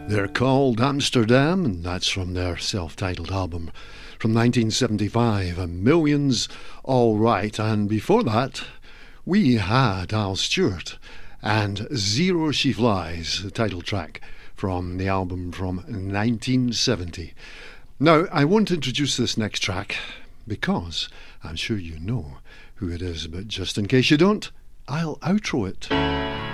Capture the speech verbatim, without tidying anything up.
They're called Amsterdam, and that's from their self-titled album from nineteen seventy-five, A Millions All Right. And before that, we had Al Stewart and Zero She Flies, the title track from the album from nineteen seventy. Now, I won't introduce this next track because I'm sure you know who it is, but just in case you don't, I'll outro it.